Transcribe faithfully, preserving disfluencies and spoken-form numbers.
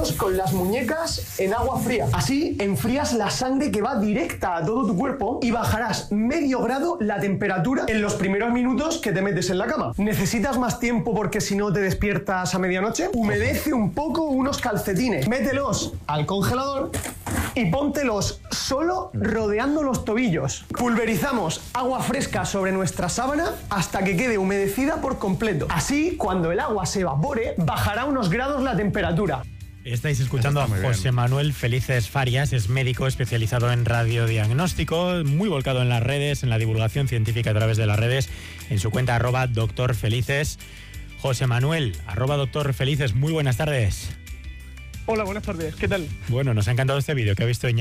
minutos con las muñecas en agua fría. Así enfrías la sangre que va directa a todo tu cuerpo y bajarás medio grado la temperatura en los primeros minutos que te metes en la cama. ¿Necesitas más tiempo porque si no te despiertas a medianoche? Humedece un poco unos calcetines, mételos al congelador y póntelos solo rodeando los tobillos. Pulverizamos agua fresca sobre nuestra sábana hasta que quede humedecida por completo. Así, cuando el agua se evapore, bajará unos grados la temperatura. Estáis escuchando a José Manuel Felices Farias, es médico especializado en radiodiagnóstico, muy volcado en las redes, en la divulgación científica a través de las redes, en su cuenta arroba doctor Felices. José Manuel, arroba doctor Felices, muy buenas tardes. Hola, buenas tardes, ¿qué tal? Bueno, nos ha encantado este vídeo que ha visto Iñaki